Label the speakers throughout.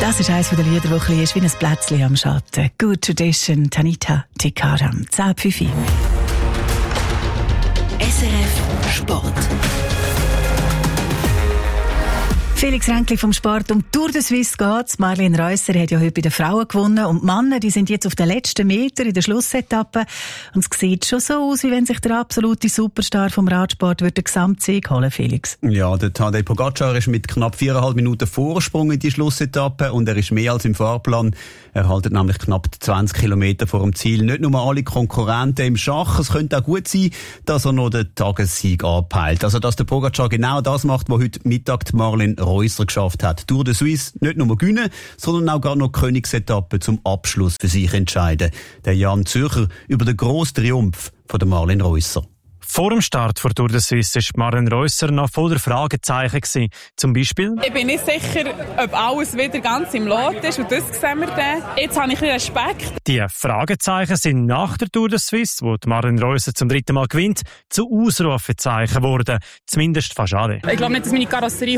Speaker 1: Das ist eines der Lieder, das ist wie ein Plätzchen am Schatten. Good Tradition, Tanita Tikaram, 10:05.
Speaker 2: SRF Sport.
Speaker 1: Felix Ränkli vom Sport. Um Tour de Suisse geht's. Marlene Reusser hat ja heute bei den Frauen gewonnen. Und die Männer, die sind jetzt auf den letzten Meter in der Schlussetappe. Und es sieht schon so aus, wie wenn sich der absolute Superstar vom Radsport den Gesamtsieg holen, Felix.
Speaker 3: Ja, der Tadej Pogacar ist mit knapp 4,5 Minuten Vorsprung in die Schlussetappe. Und er ist mehr als im Fahrplan. Er haltet nämlich knapp 20 Kilometer vor dem Ziel. Nicht nur alle Konkurrenten im Schach. Es könnte auch gut sein, dass er noch den Tagessieg anpeilt. Also, dass der Pogacar genau das macht, was heute Mittag die Marlene Reusser geschafft hat. Tour de Suisse nicht nur gewinnen, sondern auch gar noch Königsetappe zum Abschluss für sich entscheiden. Der Jan Zürcher über den grossen Triumph von der Marlene Reusser.
Speaker 4: Vor dem Start der Tour de Suisse war Marlene Reusser noch voller Fragezeichen gewesen. Zum Beispiel:
Speaker 5: Ich bin nicht sicher, ob alles wieder ganz im Lot ist, und das sehen wir dann. Jetzt habe ich ein bisschen Respekt.
Speaker 4: Die Fragezeichen sind nach der Tour de Suisse, wo die Marlene Reusser zum 3. Mal gewinnt, zu Ausrufezeichen geworden. Zumindest fast alle.
Speaker 5: Ich glaube nicht, dass meine Karosserie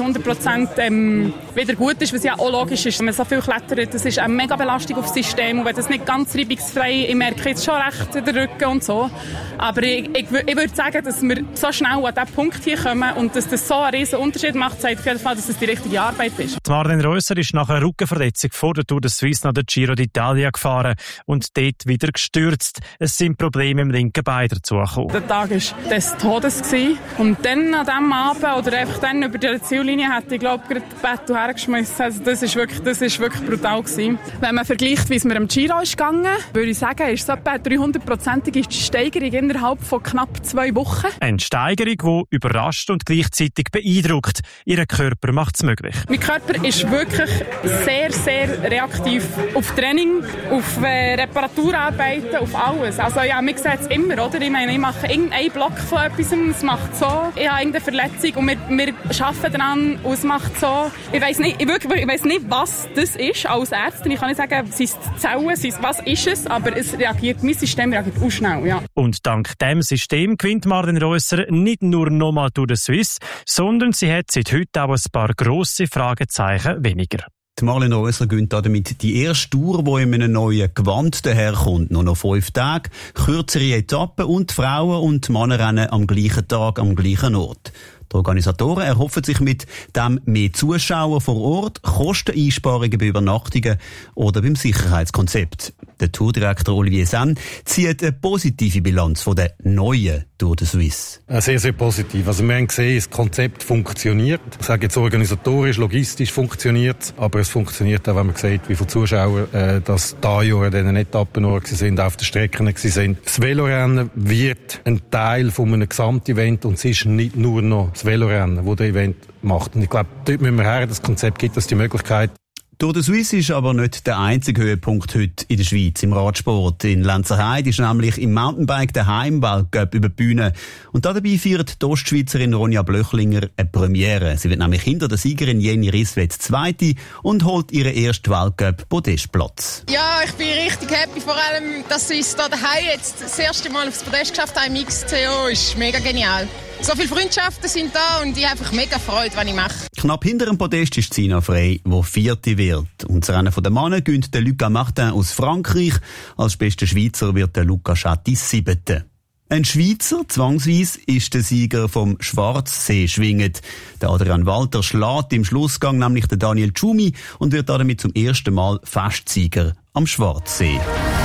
Speaker 5: 100% wieder gut ist, was ja auch logisch ist. Wenn man so viel klettert, das ist eine mega Belastung auf das System. Und wenn das nicht ganz reibungsfrei, ich merke jetzt schon recht in den Rücken und so. Aber ich würde sagen, dass wir so schnell an diesen Punkt hier kommen und dass das so einen riesen Unterschied macht, zeigt auf jeden Fall, dass das die richtige Arbeit ist.
Speaker 4: Die Marlene Reusser ist nach einer Rückenverletzung vor der Tour de Suisse nach der Giro d'Italia gefahren und dort wieder gestürzt. Es sind Probleme im linken Bein dazugekommen.
Speaker 5: Der Tag war des Todes gewesen. Und dann an diesem Abend oder einfach dann über die Ziellinie hätte ich glaube gerade das Bett hergeschmissen. Also das ist wirklich brutal gewesen. Wenn man vergleicht, wie es mir am Giro ist gegangen, würde ich sagen, ist es etwa eine 300-prozentige Steigerung innerhalb von knapp 2 Wochen.
Speaker 4: Eine Steigerung, die überrascht und gleichzeitig beeindruckt. Ihr Körper macht es möglich.
Speaker 5: Mein Körper ist wirklich sehr, sehr reaktiv auf Training, auf Reparaturarbeiten, auf alles. Also ja, man sieht es immer, oder? Ich meine, ich mache irgendeinen Block von etwas und es macht so. Ich habe irgendeine Verletzung und wir arbeiten daran und es macht so. Ich weiss nicht, was das ist als Ärztin. Ich kann nicht sagen, sind es Zellen, was ist es, aber mein System reagiert auch schnell, ja.
Speaker 4: Und dank dem System gewinnt Marlene Reusser nicht nur nochmal Tour de Suisse, sondern sie hat seit heute auch ein paar grosse Fragezeichen weniger.
Speaker 3: Die Marlene Reusser gewinnt damit die erste Tour, die in einem neuen Gewand daherkommt. Nur noch 5 Tage, kürzere Etappen und Frauen- und Männerrennen am gleichen Tag, am gleichen Ort. Die Organisatoren erhoffen sich mit dem mehr Zuschauer vor Ort, Kosteneinsparungen bei Übernachtungen oder beim Sicherheitskonzept. Der Tourdirektor Olivier Senn zieht eine positive Bilanz von der neuen Tour de Suisse.
Speaker 6: Sehr, sehr positiv. Also wir haben gesehen, das Konzept funktioniert. Ich sage jetzt organisatorisch, logistisch funktioniert es, aber es funktioniert auch, wenn man sieht, wie viele Zuschauer das da Jahr an diesen Etappen sind, auf den Strecken sind. Das Velorennen wird ein Teil von einem Gesamtevent und es ist nicht nur noch das Velorennen, das der Event macht. Und ich glaube, dort müssen wir her, das Konzept gibt uns die Möglichkeit.
Speaker 3: Tour de Suisse ist aber nicht der einzige Höhepunkt heute in der Schweiz im Radsport. In Lenzerheide ist nämlich im Mountainbike der Heimweltcup über die Bühne. Und dabei feiert die Ostschweizerin Ronja Blöchlinger eine Premiere. Sie wird nämlich hinter der Siegerin Jenny Risswed Zweite und holt ihren ersten Weltcup-Podestplatz.
Speaker 7: Ja, ich bin richtig happy, vor allem, dass sie es da daheim jetzt das erste Mal aufs Podest geschafft haben im XCO, ist mega genial. So viele Freundschaften sind da und ich habe einfach mega Freude, was ich mache.
Speaker 3: Knapp hinter dem Podest ist Sina Frey, die 4. wird. Und das Rennen der Männer gönnt der Lucas Martin aus Frankreich. Als bester Schweizer wird der Luca Schatti 7. Ein Schweizer, zwangsweise, ist der Sieger vom Schwarzsee-Schwingen. Der Adrian Walter schlägt im Schlussgang nämlich den Daniel Tschumi und wird damit zum ersten Mal Festsieger am Schwarzsee.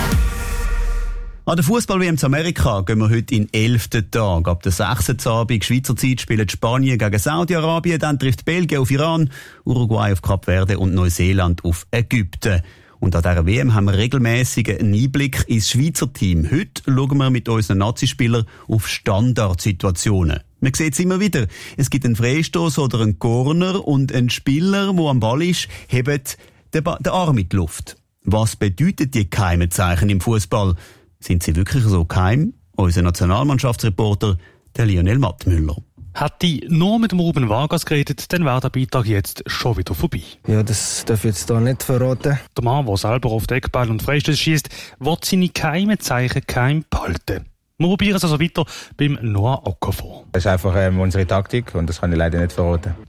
Speaker 3: An der Fußball-WM zu Amerika gehen wir heute in den 11. Tag. Ab der 6. Abend Schweizer Zeit spielen Spanien gegen Saudi-Arabien, dann trifft Belgien auf Iran, Uruguay auf Kap Verde und Neuseeland auf Ägypten. Und an dieser WM haben wir regelmäßig einen Einblick ins Schweizer Team. Heute schauen wir mit unseren Nazispielern auf Standardsituationen. Man sieht es immer wieder. Es gibt einen Freistoß oder einen Corner und ein Spieler, der am Ball ist, hebt den Arm in die Luft. Was bedeutet die geheimen Zeichen im Fußball? Sind sie wirklich so geheim? Unser Nationalmannschaftsreporter, der Lionel Mattmüller.
Speaker 8: Hätte ich nur mit dem Ruben Vargas geredet, dann wäre der Beitrag jetzt schon wieder vorbei.
Speaker 9: Ja, das darf ich jetzt hier nicht verraten.
Speaker 8: Der Mann, der selber auf die Eckball und Freistöße schiesst, will seine geheimen Zeichen geheim behalten. Wir probieren es also weiter beim Noah Okafor.
Speaker 9: Das ist einfach unsere Taktik und das kann ich leider nicht verraten.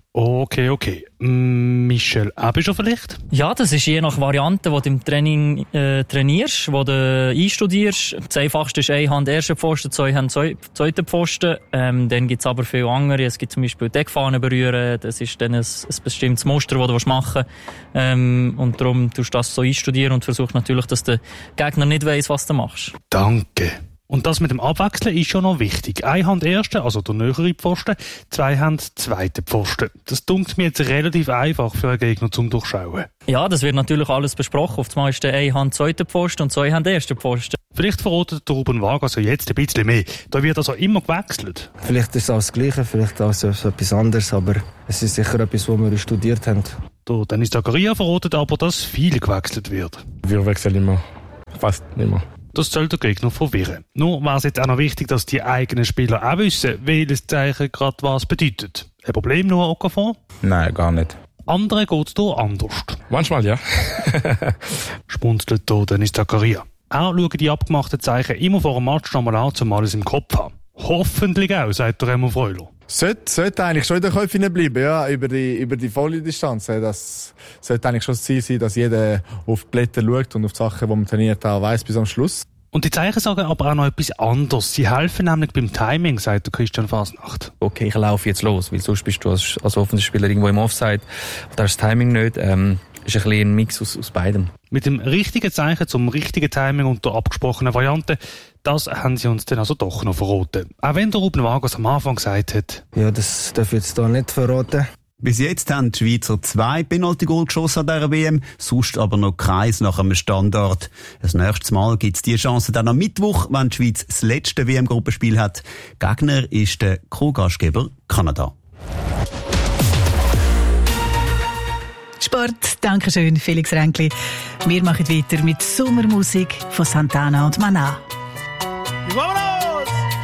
Speaker 8: Okay. Michel, bist du vielleicht?
Speaker 10: Ja, das ist je nach Variante, die du im Training trainierst, die du einstudierst. Das Einfachste ist eine Hand erster Pfosten, zwei Hand zweiter Pfosten. Dann gibt es aber viele andere. Es gibt zum Beispiel Deckfahnen berühren. Das ist dann ein bestimmtes Muster, das du machen willst. Und darum tust du das so einstudieren und versuchst natürlich, dass der Gegner nicht weiss, was du machst.
Speaker 8: Danke. Und das mit dem Abwechseln ist schon noch wichtig. Eine Hand erste, also der nähere Pfosten, zwei Hand zweite Pfosten. Das dunkt mir jetzt relativ einfach für einen Gegner zum Durchschauen.
Speaker 10: Ja, das wird natürlich alles besprochen. Auf das meiste eine Hand zweite Pfosten und zwei Hand erste Pfosten.
Speaker 8: Vielleicht verratet der Ruben Vargas also jetzt ein bisschen mehr. Da wird also immer gewechselt.
Speaker 9: Vielleicht ist es auch das Gleiche, vielleicht auch so etwas anderes, aber es ist sicher etwas, was wir studiert haben.
Speaker 8: Der Dennis Zakaria verratet aber, dass viel gewechselt wird.
Speaker 6: Wir wechseln immer. Fast immer.
Speaker 8: Das soll der Gegner verwirren. Nur wäre es jetzt auch noch wichtig, dass die eigenen Spieler auch wissen, welches Zeichen gerade was bedeutet. Ein Problem, Noah Okafor?
Speaker 6: Nein, gar nicht.
Speaker 8: Anderen geht es hier anders.
Speaker 6: Manchmal, ja.
Speaker 8: Schmunzelt hier Dennis Zakaria. Auch schauen die abgemachten Zeichen immer vor dem Match nochmal an, um alles im Kopf haben. Hoffentlich auch, sagt der Remo Freuler.
Speaker 11: Sollte eigentlich schon in den Köpfen bleiben, ja, über die volle Distanz. Das sollte eigentlich schon das Ziel sein, dass jeder auf die Blätter schaut und auf die Sachen, die man trainiert, auch weiss bis am Schluss.
Speaker 8: Und die Zeichen sagen aber auch noch etwas anderes. Sie helfen nämlich beim Timing, sagt der Christian Fasnacht.
Speaker 12: Okay, ich laufe jetzt los, weil sonst bist du als Offensivspieler irgendwo im Offside. Da ist das Timing nicht. Ist ein bisschen ein Mix aus beidem.
Speaker 8: Mit dem richtigen Zeichen zum richtigen Timing und der abgesprochenen Variante, das haben sie uns dann also doch noch verraten. Auch wenn der Ruben Vargas am Anfang gesagt hat.
Speaker 9: Ja, das darf ich jetzt da nicht verraten.
Speaker 3: Bis jetzt haben die Schweizer 2 Penalty-Goal geschossen an dieser WM, sonst aber noch keins nach einem Standard. Das nächste Mal gibt es die Chance dann am Mittwoch, wenn die Schweiz das letzte WM-Gruppenspiel hat. Gegner ist der Co-Gastgeber Kanada.
Speaker 1: Sport, danke schön, Felix Ränkli. Wir machen weiter mit Sommermusik von Santana und Maná.
Speaker 13: ¡Vámonos!